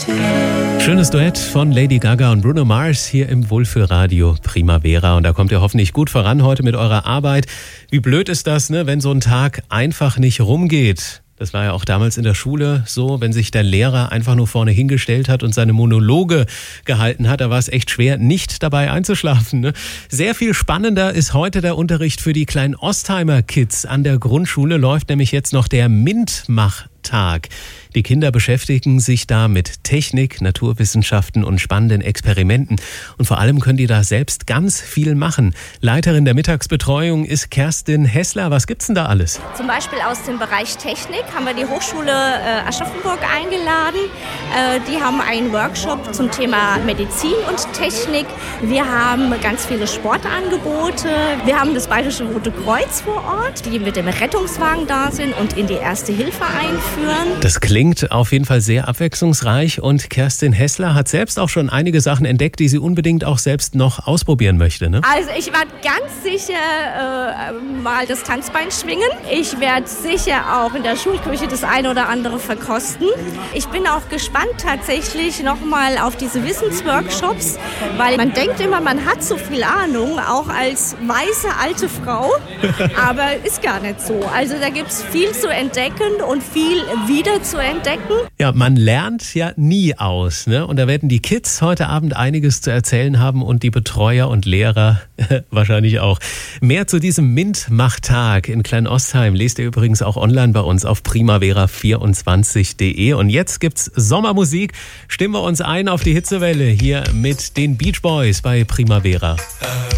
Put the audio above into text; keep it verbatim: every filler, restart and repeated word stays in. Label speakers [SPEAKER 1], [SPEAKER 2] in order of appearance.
[SPEAKER 1] Schönes Duett von Lady Gaga und Bruno Mars hier im Wohlfühlradio Primavera. Und da kommt ihr hoffentlich gut voran heute mit eurer Arbeit. Wie blöd ist das, ne, wenn so ein Tag einfach nicht rumgeht? Das war ja auch damals in der Schule so, wenn sich der Lehrer einfach nur vorne hingestellt hat und seine Monologe gehalten hat, da war es echt schwer, nicht dabei einzuschlafen. Ne? Sehr viel spannender ist heute der Unterricht für die kleinen Ostheimer-Kids. An der Grundschule läuft nämlich jetzt noch der MINT-Mach-Tag. Die Kinder beschäftigen sich da mit Technik, Naturwissenschaften und spannenden Experimenten. Und vor allem können die da selbst ganz viel machen. Leiterin der Mittagsbetreuung ist Kerstin Hessler. Was gibt's denn da alles?
[SPEAKER 2] Zum Beispiel aus dem Bereich Technik haben wir die Hochschule äh, Aschaffenburg eingeladen. Äh, die haben einen Workshop zum Thema Medizin und Technik. Wir haben ganz viele Sportangebote. Wir haben das Bayerische Rote Kreuz vor Ort, die mit dem Rettungswagen da sind und in die Erste Hilfe einführen.
[SPEAKER 1] Das klingt auf jeden Fall sehr abwechslungsreich und Kerstin Hessler hat selbst auch schon einige Sachen entdeckt, die sie unbedingt auch selbst noch ausprobieren möchte, ne?
[SPEAKER 2] Also ich werde ganz sicher äh, mal das Tanzbein schwingen. Ich werde sicher auch in der Schulküche das eine oder andere verkosten. Ich bin auch gespannt tatsächlich nochmal auf diese Wissensworkshops, weil man denkt immer, man hat so viel Ahnung, auch als weiße alte Frau, aber ist gar nicht so. Also da gibt es viel zu entdecken und viel wieder zu entdecken.
[SPEAKER 1] Ja, man lernt ja nie aus, ne? Und da werden die Kids heute Abend einiges zu erzählen haben und die Betreuer und Lehrer wahrscheinlich auch. Mehr zu diesem MINT-Mach-Tag in Kleinostheim lest ihr übrigens auch online bei uns auf primavera vierundzwanzig punkt de. Und jetzt gibt's Sommermusik. Stimmen wir uns ein auf die Hitzewelle hier mit den Beach Boys bei Primavera.